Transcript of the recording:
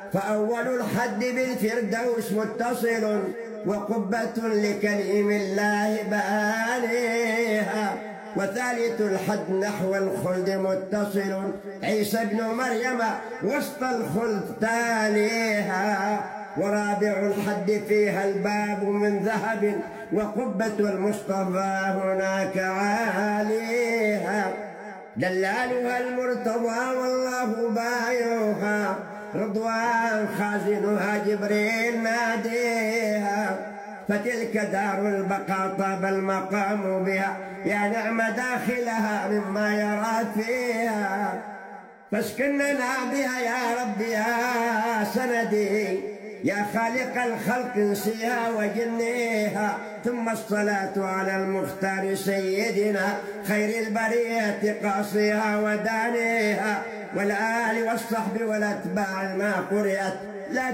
فأول الحد بالفردوس متصل، وقبة لكلم الله بانيها. وثالث الحد نحو الخلد متصل، عيسى ابن مريم وسط الخلد تاليها. ورابع الحد فيها الباب من ذهب، وقبة المصطفى هناك عاليها. دلالها المرتضى والله بايعها، رضوان خازنها جبريل ناديها. فتلك دار البقاء طاب المقام بها، يا نعم داخلها مما يرى فيها. فاسكننا بها يا رب يا سندي، يا خالق الخلق انسيها وجنيها. ثم الصلاة على المختار سيدنا، خير البرية قاصيها ودانيها، والآل والصحب والأتباع ما قرئت لا